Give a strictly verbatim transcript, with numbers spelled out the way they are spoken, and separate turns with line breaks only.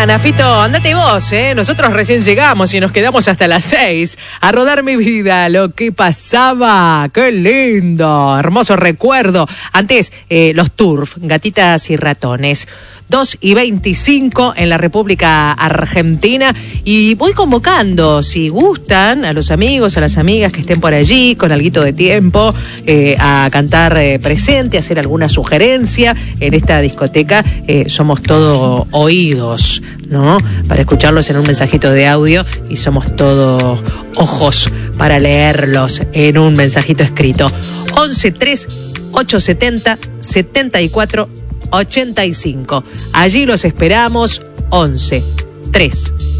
mañana, Fito, andate vos, ¿eh? Nosotros recién llegamos y nos quedamos hasta las seis a rodar mi vida, lo que pasaba. ¡Qué lindo! Hermoso recuerdo. Antes, eh, los turf, gatitas y ratones. dos y veinticinco en la República Argentina. Y voy convocando, si gustan, a los amigos, a las amigas que estén por allí, con alguito de tiempo, eh, a cantar eh, presente, a hacer alguna sugerencia en esta discoteca. Eh, somos todo oídos, ¿no? Para escucharlos en un mensajito de audio y somos todo ojos para leerlos en un mensajito escrito. once tres ochocientos setenta setenta y cuatro ochenta y cinco. Allí los esperamos. once tres